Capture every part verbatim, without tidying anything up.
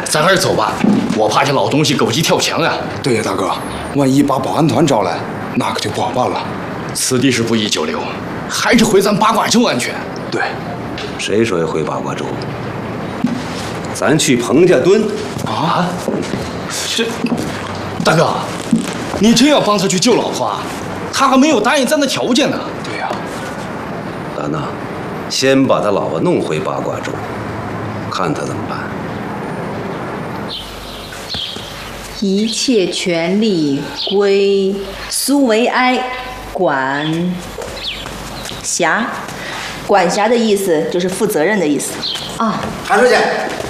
咱还是走吧，我怕这老东西狗急跳墙呀。 对呀，大哥，万一把保安团招来，那可就不好办了。 此地是不宜久留，还是回咱八卦洲安全。 对， 谁说要回八卦洲？咱去彭家墩。 啊？这，大哥，你真要帮他去救老婆啊？他还没有答应咱的条件呢。 对呀。 兰娜，先把他老婆弄回八卦洲，看他怎么办。 一切权力归苏维埃管辖。管辖的意思就是负责任的意思。啊， 韩书记，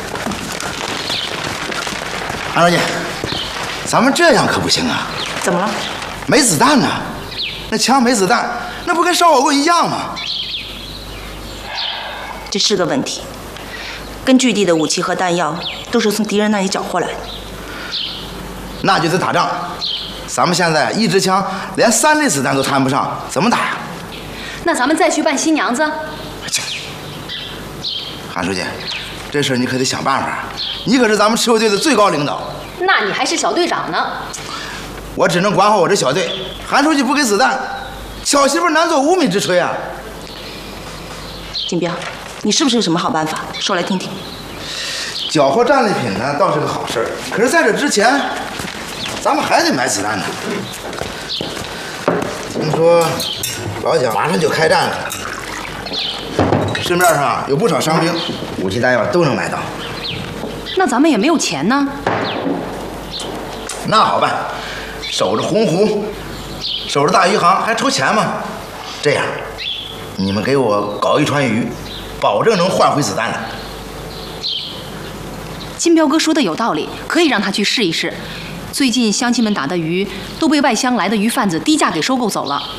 韩书记，咱们这样可不行啊！ 怎么了？ 没子弹呢，那枪没子弹，那不跟烧火棍一样吗？ 这是个问题。根据地的武器和弹药都是从敌人那里缴获来的。 那就得打仗。咱们现在一支枪连三粒子弹都谈不上，怎么打呀？ 那咱们再去办新娘子。 韩书记，这事你可得想办法。你可是咱们持卫队的最高领导。 那你还是小队长呢。 我只能管好我这小队。韩书记不给子弹，小媳妇难做无米之炊啊。 金彪，你是不是有什么好办法？说来听听。 缴获战利品呢，倒是个好事儿。可是在这之前，咱们还得买子弹呢。听说老蒋马上就开战了，市面上有不少伤兵，武器弹药都能买到。 那咱们也没有钱呢。 那好办，守着洪湖，守着大余杭，还筹钱吗？这样，你们给我搞一船鱼，保证能换回子弹来。 金彪哥说的有道理，可以让他去试一试。最近乡亲们打的鱼都被外乡来的鱼贩子低价给收购走了。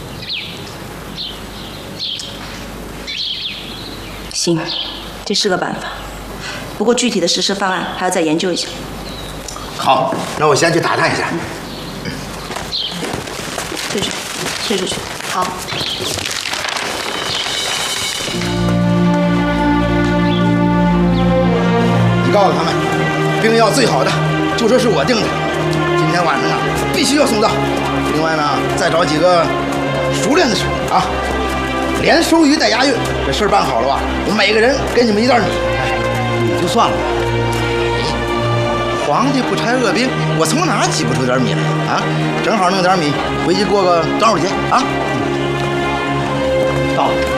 行，这是个办法，不过具体的实施方案还要再研究一下。 好，那我先去打探一下。 嗯，退出，退出去。好。 你告诉他们，兵药最好的，就说是我订的，今天晚上啊必须要送到。另外呢，再找几个熟练的手啊，连收鱼带押运，这事儿办好了吧？我每个人给你们一袋米。哎，米就算了，皇帝不拆恶兵，我从哪挤不出点米来啊？正好弄点米，回去过个端午节啊。到。